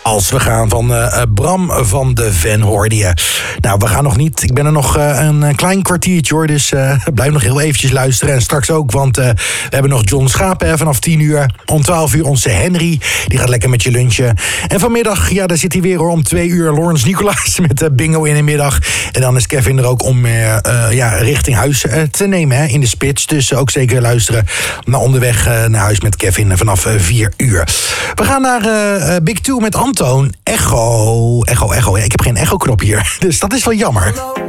Als we gaan van Bram van de Ven, hoorde je. Nou, we gaan nog niet. Ik ben er nog een klein kwartiertje, hoor. Dus blijf nog heel eventjes luisteren. En straks ook, want we hebben nog John Schapen vanaf 10 uur. Om 12 uur onze Henry. Die gaat lekker met je lunchen. En vanmiddag, ja, daar zit hij weer, hoor. Om 2 uur Lawrence Nicolaas met bingo in de middag. En dan is Kevin er ook om richting huis te nemen, hè, in de spits. Dus ook zeker luisteren naar onderweg naar huis met Kevin vanaf 4 uur. We gaan naar Big Two met Antoon. Echo. Ja, ik heb geen echo-knop hier, dus dat is wel jammer.